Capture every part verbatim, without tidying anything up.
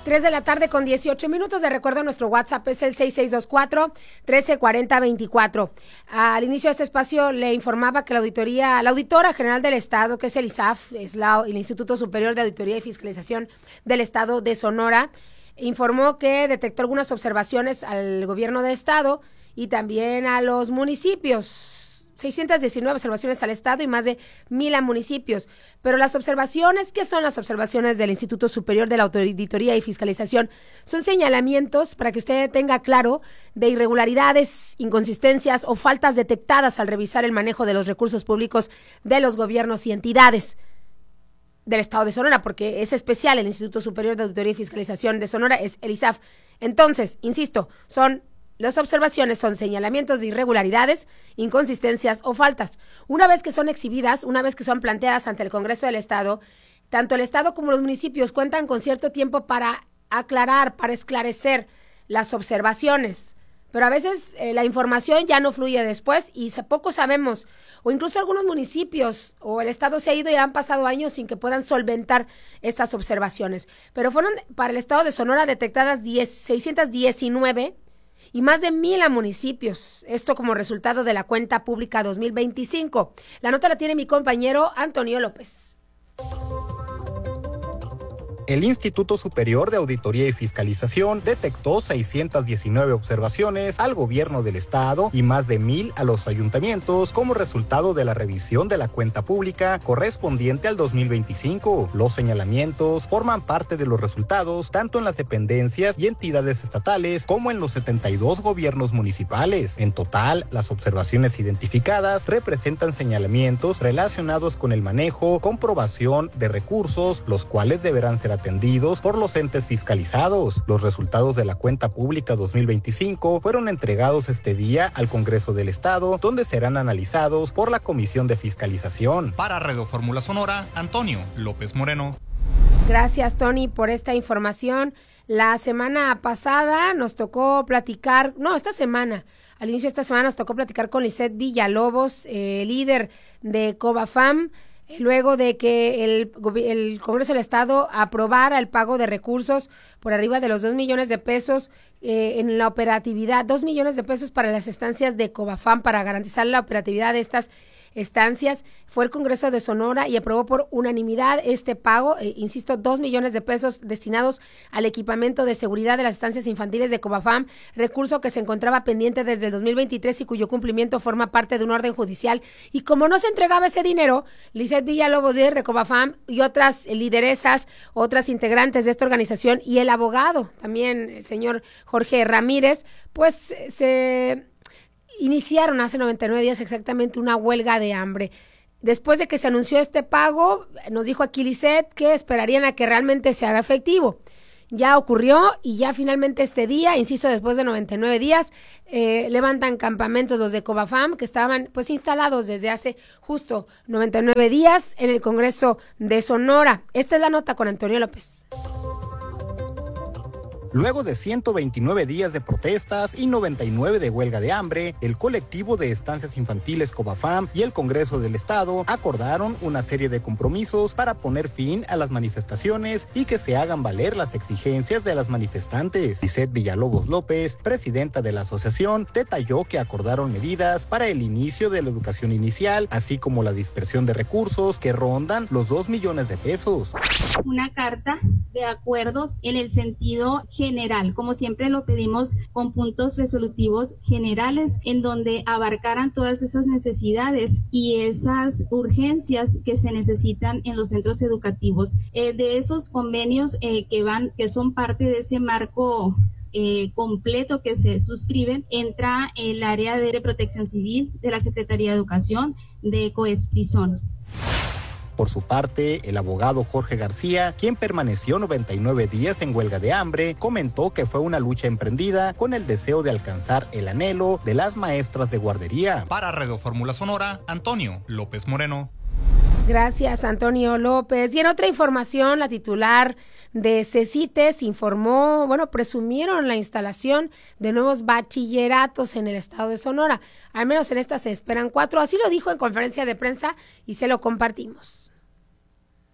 tres de la tarde con dieciocho minutos. De recuerdo, nuestro WhatsApp es el seis seis dos cuatro, uno tres cuatro cero veinticuatro. Al inicio de este espacio le informaba que la auditoría, la Auditora General del Estado, que es el I S A F, es la, el Instituto Superior de Auditoría y Fiscalización del Estado de Sonora, informó que detectó algunas observaciones al gobierno del Estado y también a los municipios. seiscientas diecinueve observaciones al Estado y más de mil a municipios. Pero las observaciones, ¿qué son las observaciones del Instituto Superior de la Auditoría y Fiscalización? Son señalamientos, para que usted tenga claro, de irregularidades, inconsistencias o faltas detectadas al revisar el manejo de los recursos públicos de los gobiernos y entidades del Estado de Sonora, porque es especial el Instituto Superior de Auditoría y Fiscalización de Sonora, es el I S A F. Entonces, insisto, son Las observaciones son señalamientos de irregularidades, inconsistencias o faltas. Una vez que son exhibidas, una vez que son planteadas ante el Congreso del Estado, tanto el Estado como los municipios cuentan con cierto tiempo para aclarar, para esclarecer las observaciones. Pero a veces eh, la información ya no fluye después y poco sabemos, o incluso algunos municipios o el Estado se ha ido y han pasado años sin que puedan solventar estas observaciones. Pero fueron para el Estado de Sonora detectadas seiscientas diecinueve y más de mil a municipios, esto como resultado de la cuenta pública dos mil veinticinco. La nota la tiene mi compañero Antonio López. El Instituto Superior de Auditoría y Fiscalización detectó seiscientas diecinueve observaciones al gobierno del estado y más de mil a los ayuntamientos como resultado de la revisión de la cuenta pública correspondiente al dos mil veinticinco. Los señalamientos forman parte de los resultados tanto en las dependencias y entidades estatales como en los setenta y dos gobiernos municipales. En total, las observaciones identificadas representan señalamientos relacionados con el manejo, comprobación de recursos, los cuales deberán ser atendidos por los entes fiscalizados. Los resultados de la cuenta pública dos mil veinticinco fueron entregados este día al Congreso del Estado, donde serán analizados por la Comisión de Fiscalización. Para Radio Fórmula Sonora, Antonio López Moreno. Gracias, Tony, por esta información. La semana pasada nos tocó platicar, no, esta semana, al inicio de esta semana nos tocó platicar con Lisette Villalobos, eh, líder de Cobafam, luego de que el, el Congreso del Estado aprobara el pago de recursos por arriba de los dos millones de pesos eh, en la operatividad, dos millones de pesos para las estancias de Cobafam para garantizar la operatividad de estas estancias. Fue el Congreso de Sonora y aprobó por unanimidad este pago, eh, insisto, dos millones de pesos destinados al equipamiento de seguridad de las estancias infantiles de Cobafam, recurso que se encontraba pendiente desde el dos mil veintitrés y cuyo cumplimiento forma parte de un orden judicial. Y como no se entregaba ese dinero, Lisette Villalobos, líder de Cobafam, y otras lideresas, otras integrantes de esta organización, y el abogado, también el señor Jorge Ramírez, pues se iniciaron hace noventa y nueve días exactamente una huelga de hambre. Después de que se anunció este pago, nos dijo aquí Lisette que esperarían a que realmente se haga efectivo. Ya ocurrió y ya finalmente este día, insisto, después de noventa y nueve días, eh, levantan campamentos los de Cobafam que estaban pues instalados desde hace justo noventa y nueve días en el Congreso de Sonora. Esta es la nota con Antonio López. Luego de ciento veintinueve días de protestas y noventa y nueve de huelga de hambre, el colectivo de estancias infantiles Cobafam y el Congreso del Estado acordaron una serie de compromisos para poner fin a las manifestaciones y que se hagan valer las exigencias de las manifestantes. Lisette Villalobos López, presidenta de la asociación, detalló que acordaron medidas para el inicio de la educación inicial, así como la dispersión de recursos que rondan los dos millones de pesos. Una carta de acuerdos en el sentido general, como siempre lo pedimos, con puntos resolutivos generales en donde abarcaran todas esas necesidades y esas urgencias que se necesitan en los centros educativos. Eh, de esos convenios eh, que van, que son parte de ese marco Eh, completo que se suscriben, entra el área de, de protección civil de la Secretaría de Educación, de Coesprizón. Por su parte, el abogado Jorge García, quien permaneció noventa y nueve días en huelga de hambre, comentó que fue una lucha emprendida con el deseo de alcanzar el anhelo de las maestras de guardería. Para Radio Fórmula Sonora, Antonio López Moreno. Gracias, Antonio López. Y en otra información, la titular de CECITES informó, bueno, presumieron la instalación de nuevos bachilleratos en el estado de Sonora. Al menos en esta se esperan cuatro. Así lo dijo en conferencia de prensa y se lo compartimos.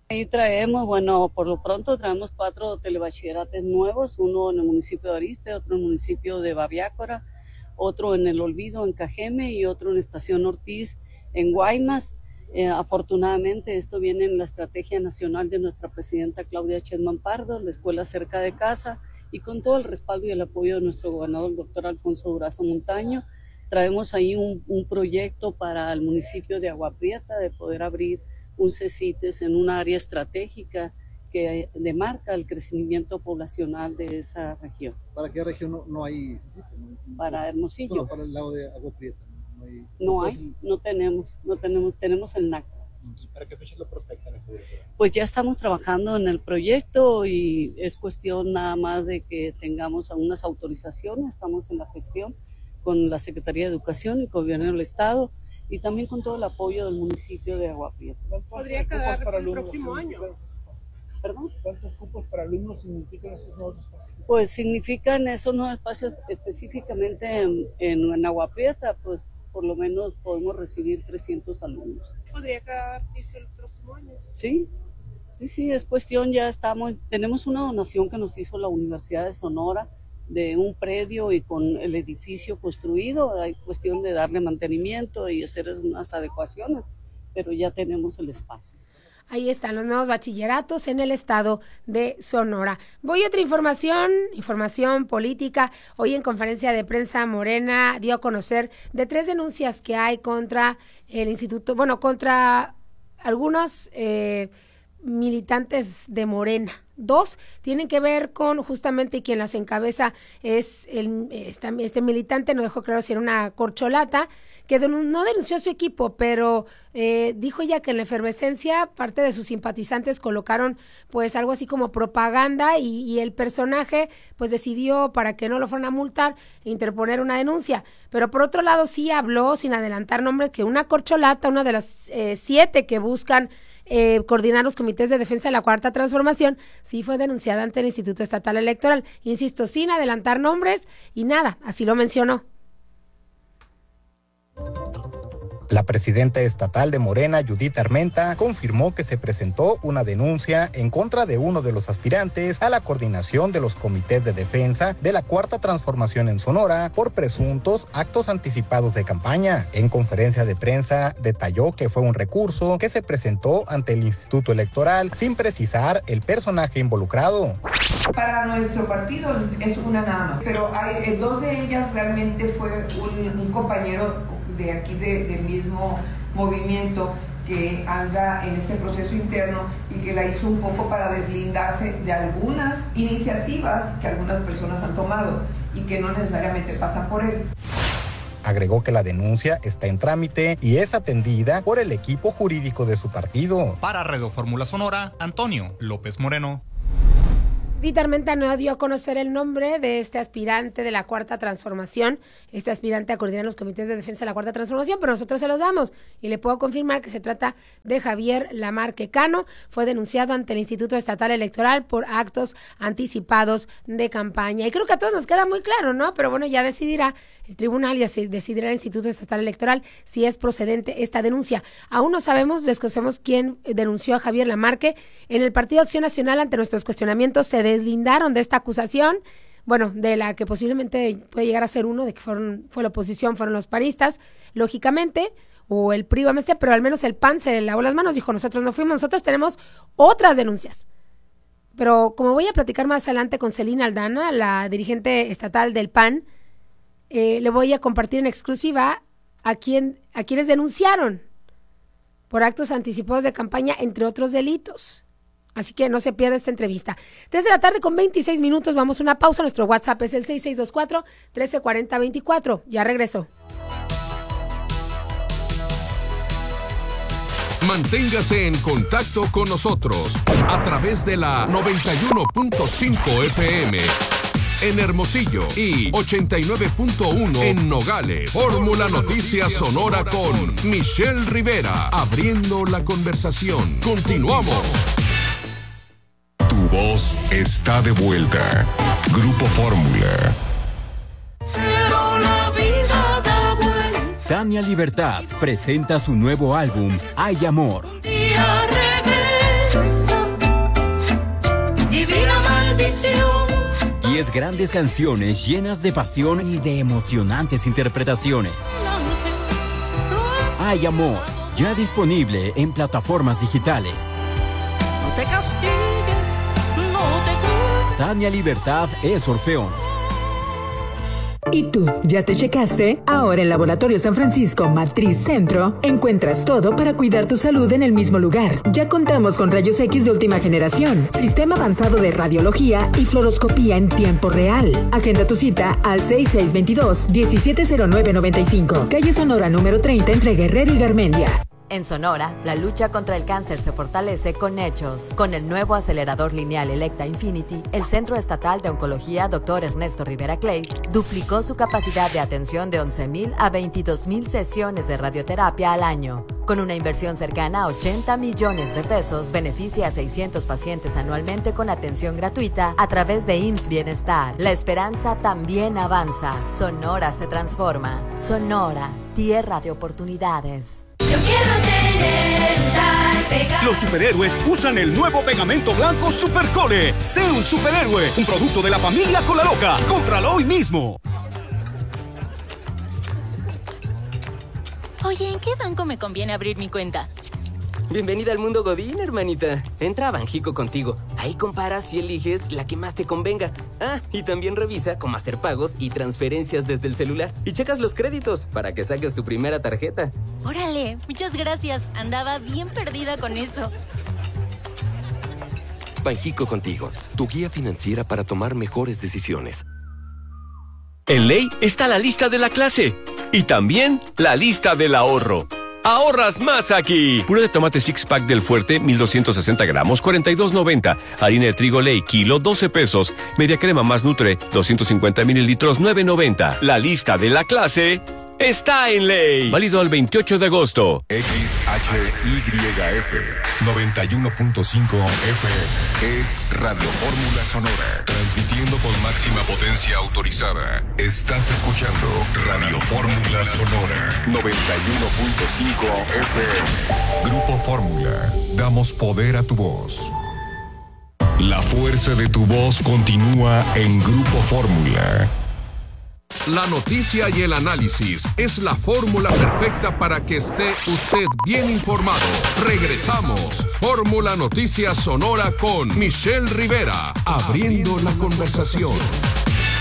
Ahí traemos, bueno, por lo pronto traemos cuatro telebachilleratos nuevos, uno en el municipio de Arizpe, otro en el municipio de Babiácora, otro en El Olvido, en Cajeme, y otro en Estación Ortiz, en Guaymas. Eh, afortunadamente esto viene en la estrategia nacional de nuestra presidenta Claudia Sheinbaum Pardo, la escuela cerca de casa, y con todo el respaldo y el apoyo de nuestro gobernador, el doctor Alfonso Durazo Montaño. Traemos ahí un, un proyecto para el municipio de Agua Prieta de poder abrir un CECITES en un área estratégica que demarca el crecimiento poblacional de esa región. ¿Para qué región no, no hay CECITES? ¿No? Para Hermosillo. Bueno, para el lado de Agua Prieta. No hay, no, hay, no tenemos, no tenemos, tenemos el N A C. ¿Y para qué fecha lo prospectan? Pues ya estamos trabajando en el proyecto y es cuestión nada más de que tengamos algunas autorizaciones. Estamos en la gestión con la Secretaría de Educación y con el Gobierno del Estado, y también con todo el apoyo del municipio de Agua Prieta. ¿Podría quedar para el próximo año? ¿Perdón? ¿Cuántos cupos para alumnos significan estos nuevos espacios? Pues significan esos nuevos espacios específicamente en, en, en Agua Prieta, pues por lo menos podemos recibir trescientos alumnos. ¿Podría quedar listo el próximo año? Sí, sí, sí, es cuestión, ya estamos, tenemos una donación que nos hizo la Universidad de Sonora de un predio y con el edificio construido, hay cuestión de darle mantenimiento y hacer unas adecuaciones, pero ya tenemos el espacio. Ahí están los nuevos bachilleratos en el estado de Sonora. Voy a otra información, información política. Hoy en conferencia de prensa Morena dio a conocer de tres denuncias que hay contra el instituto, bueno, contra algunos eh, militantes de Morena. Dos tienen que ver con justamente quien las encabeza es el, este, este militante, no dejó claro si era una corcholata, que no denunció a su equipo, pero eh, dijo ella que en la efervescencia parte de sus simpatizantes colocaron pues algo así como propaganda y, y el personaje pues decidió, para que no lo fueran a multar, interponer una denuncia. Pero por otro lado sí habló, sin adelantar nombres, que una corcholata, una de las eh, siete que buscan eh, coordinar los comités de defensa de la Cuarta Transformación, sí fue denunciada ante el Instituto Estatal Electoral. Insisto, sin adelantar nombres y nada, así lo mencionó. La presidenta estatal de Morena, Judith Armenta, confirmó que se presentó una denuncia en contra de uno de los aspirantes a la coordinación de los comités de defensa de la Cuarta Transformación en Sonora por presuntos actos anticipados de campaña. En conferencia de prensa detalló que fue un recurso que se presentó ante el Instituto Electoral sin precisar el personaje involucrado. Para nuestro partido es una nada más, pero hay, dos de ellas realmente fue un, un compañero de aquí de, del mismo movimiento que anda en este proceso interno y que la hizo un poco para deslindarse de algunas iniciativas que algunas personas han tomado y que no necesariamente pasan por él. Agregó que la denuncia está en trámite y es atendida por el equipo jurídico de su partido. Para Radio Fórmula Sonora, Antonio López Moreno. Judith Armenta no dio a conocer el nombre de este aspirante de la Cuarta Transformación, este aspirante a coordinar los comités de defensa de la Cuarta Transformación, pero nosotros se los damos y le puedo confirmar que se trata de Javier Lamarque Cano. Fue denunciado ante el Instituto Estatal Electoral por actos anticipados de campaña. Y creo que a todos nos queda muy claro, ¿no? Pero bueno, ya decidirá el tribunal, ya decidirá el Instituto Estatal Electoral si es procedente esta denuncia. Aún no sabemos, desconocemos quién denunció a Javier Lamarque. En el Partido Acción Nacional, ante nuestros cuestionamientos, se deslindaron de esta acusación, bueno, de la que posiblemente puede llegar a ser uno, de que fueron, fue la oposición, fueron los panistas, lógicamente, o el P R I, M C, pero al menos el P A N se lavó las manos, dijo, nosotros no fuimos, nosotros tenemos otras denuncias. Pero como voy a platicar más adelante con Celina Aldana, la dirigente estatal del P A N, eh, le voy a compartir en exclusiva a, quien, a quienes denunciaron por actos anticipados de campaña, entre otros delitos. Así que no se pierda esta entrevista. Tres de la tarde con veintiséis minutos, vamos a una pausa. Nuestro WhatsApp es el seis seis dos cuatro, uno tres cuatro cero, veinticuatro. Ya regresó. Manténgase en contacto con nosotros a través de la noventa y uno punto cinco F M en Hermosillo y ochenta y nueve punto uno en Nogales. Fórmula Noticias Sonora con Michelle Rivera, abriendo la conversación. Continuamos. Tu voz está de vuelta. Grupo Fórmula. Pero la vida da vuelta. Tania Libertad presenta su nuevo álbum Hay Amor. Un día regresa. diez grandes canciones llenas de pasión y de emocionantes interpretaciones. Hay amor, ya disponible en plataformas digitales. No te castigues, no te culpes. Tania Libertad es Orfeón. ¿Y tú, ya te checaste? Ahora en Laboratorio San Francisco Matriz Centro encuentras todo para cuidar tu salud en el mismo lugar. Ya contamos con rayos X de última generación, sistema avanzado de radiología y fluoroscopía en tiempo real. Agenda tu cita al seis seis dos dos, uno siete cero nueve nueve cinco, calle Sonora número treinta entre Guerrero y Garmendia. En Sonora, la lucha contra el cáncer se fortalece con hechos. Con el nuevo acelerador lineal Electa Infinity, el Centro Estatal de Oncología doctor Ernesto Rivera Clays duplicó su capacidad de atención de once mil a veintidós mil sesiones de radioterapia al año. Con una inversión cercana a ochenta millones de pesos, beneficia a seiscientos pacientes anualmente con atención gratuita a través de I M S S Bienestar. La esperanza también avanza. Sonora se transforma. Sonora, tierra de oportunidades. Yo quiero tener tal pegamento. Los superhéroes usan el nuevo pegamento blanco Supercole. Sé un superhéroe, un producto de la familia Cola Loca. Cómpralo hoy mismo. Oye, ¿en qué banco me conviene abrir mi cuenta? Bienvenida al mundo Godín, hermanita. Entra a Banjico contigo. Ahí comparas y eliges la que más te convenga. Ah, y también revisa cómo hacer pagos y transferencias desde el celular. Y checas los créditos para que saques tu primera tarjeta. Órale, muchas gracias. Andaba bien perdida con eso. Banjico contigo, tu guía financiera para tomar mejores decisiones. En Ley está la lista de la clase y también la lista del ahorro. ¡Ahorras más aquí! Puré de tomate six pack del Fuerte, mil doscientos sesenta gramos, cuarenta y dos noventa. Harina de trigo Ley, kilo, doce pesos. Media crema más Nutre, doscientos cincuenta mililitros, nueve noventa. La lista de la clase está en Ley. Válido al veintiocho de agosto. X H Y F noventa y uno punto cinco F M es Radio Fórmula Sonora, transmitiendo con máxima potencia autorizada. Estás escuchando Radio Fórmula Sonora noventa y uno punto cinco F M. Grupo Fórmula, damos poder a tu voz. La fuerza de tu voz continúa en Grupo Fórmula. La noticia y el análisis es la fórmula perfecta para que esté usted bien informado. Regresamos. Fórmula Noticias Sonora con Michelle Rivera, abriendo la conversación.